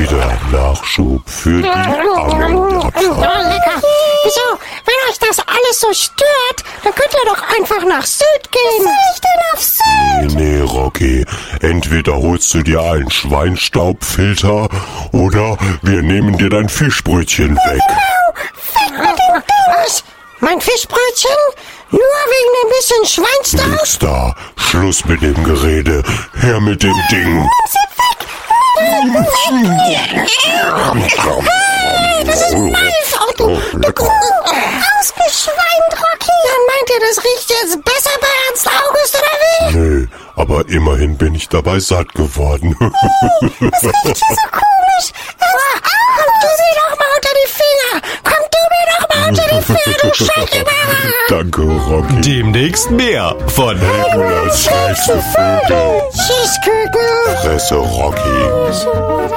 wieder Nachschub für die Angelopfer. Lecker. Wieso? Wenn euch das alles so stört, dann könnt ihr doch einfach nach Sylt gehen. Was soll ich denn auf Sylt? Nee, Rocky. Entweder holst du dir einen Schweinstaubfilter oder wir nehmen dir dein Fischbrötchen weg. Weg mit dem Ding. Was? Mein Fischbrötchen? Nur wegen ein bisschen Schweinstaub? Nix da. Schluss mit dem Gerede. Her mit dem Ding. Hey, das ist mein Auto. Ausgeschweint, Rocky. Dann meint ihr, das riecht jetzt besser bei Ernst August, oder wie? Nö, aber immerhin bin ich dabei satt geworden. Das riecht hier so komisch. Komm du mir doch mal unter die Finger. Komm du mir doch mal unter die Finger, du Scheißübermann. Danke, Rocky. Demnächst mehr von Helgolas schrägste Vögel. Tschüss, Küken. Fresse, Rocky.